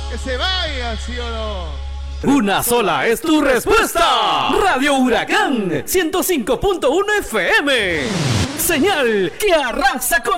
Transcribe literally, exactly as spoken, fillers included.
Que se vaya, ¿sí o no? Una sola es tu respuesta. Radio Huracán ciento cinco punto uno F M. Señal que arrasa con